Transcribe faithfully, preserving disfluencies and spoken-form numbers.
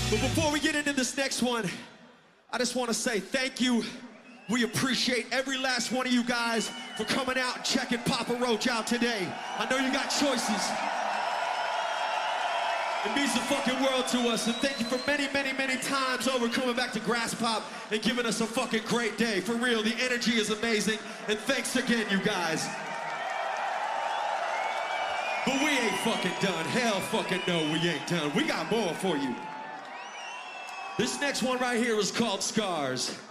But before we get into this next one, I just want to say thank you. We appreciate every last one of you guys for coming out and checking Papa Roach out today. I know you got choices. It means the fucking world to us, and thank you for many, many, many times over coming back to Grass Pop and giving us a fucking great day. For real, the energy is amazing, and thanks again, you guys. But we ain't fucking done. Hell fucking no, we ain't done. We got more for you. This next one right here is called Scars.